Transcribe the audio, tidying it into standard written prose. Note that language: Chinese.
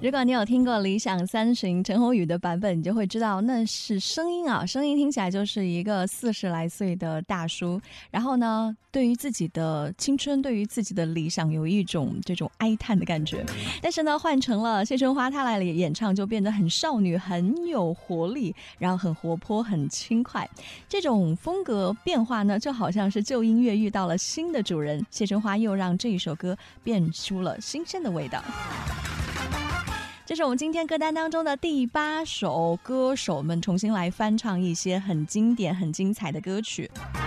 如果你有听过《理想三旬》陈鸿宇的版本，你就会知道那是声音啊，声音听起来就是一个40来岁的大叔，然后呢，对于自己的青春，对于自己的理想有一种这种哀叹的感觉。但是呢，换成了谢春花她来演唱，就变得很少女，很有活力，然后很活泼，很轻快。这种风格变化呢，就好像是旧音乐遇到了新的主人，谢春花又让这一首歌变出了新鲜的味道。这是我们今天歌单当中的第8首，歌手们重新来翻唱一些很经典很精彩的歌曲。